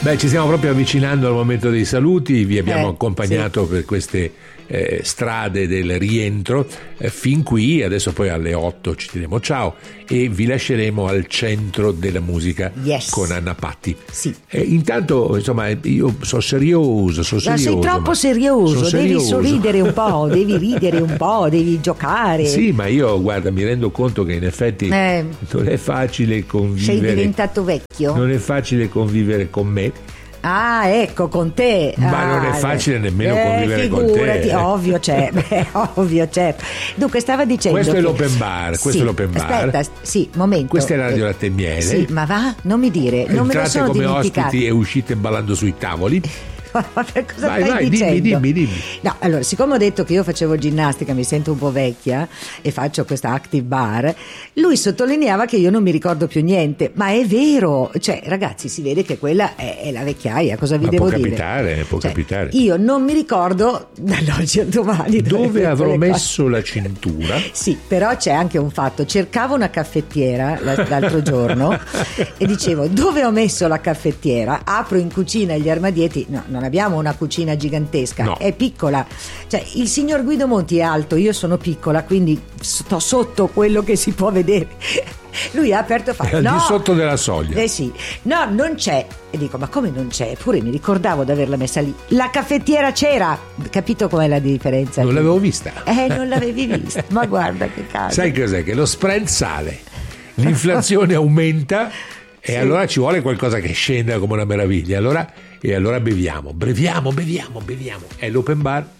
Beh, ci stiamo proprio avvicinando al momento dei saluti, vi abbiamo accompagnato sì. per queste strade del rientro fin qui, adesso poi alle 8 ci diremo ciao e vi lasceremo al centro della musica con Anna Patti. Sì. Intanto, insomma, io sono serioso. Ma sei troppo serioso, devi sorridere un po', devi ridere un po', devi giocare. Sì, ma io, guarda, mi rendo conto che in effetti non è facile convivere. Sei diventato vecchio? Non è facile convivere con me. Ah, ecco, con te. Ma non è facile nemmeno convivere con te. Ovvio c'è, ovvio c'è. Dunque, stava dicendo questo è l'open bar, Aspetta, sì, momento. Questa è la Radio Latte e Miele. Sì, ma va? Non mi dire, non me lo sono come dimenticato. Ospiti e uscite ballando sui tavoli. Cosa stai dicendo? Dimmi. No, allora, siccome ho detto che io facevo ginnastica, mi sento un po' vecchia e faccio questa active bar, lui sottolineava che io non mi ricordo più niente, ma è vero, cioè ragazzi, si vede che quella è la vecchiaia, cosa vi devo dire? Può capitare. Io non mi ricordo dall'oggi al domani dove avrò messo la cintura. Sì, però c'è anche un fatto, cercavo una caffettiera l'altro giorno e dicevo dove ho messo la caffettiera, apro in cucina gli armadietti, no, non abbiamo una cucina gigantesca, no. È piccola, cioè il signor Guido Monti è alto, io sono piccola, quindi sto sotto quello che si può vedere. Lui ha aperto è al di sotto della soglia. Sì, no, non c'è. E dico, ma come non c'è? Eppure mi ricordavo di averla messa lì. La caffettiera c'era, capito com'è la differenza? Non l'avevo vista. Non l'avevi vista, ma guarda che caso. Sai cos'è? Che lo spread sale, l'inflazione aumenta e allora ci vuole qualcosa che scenda come una meraviglia. Allora beviamo. È l'open bar.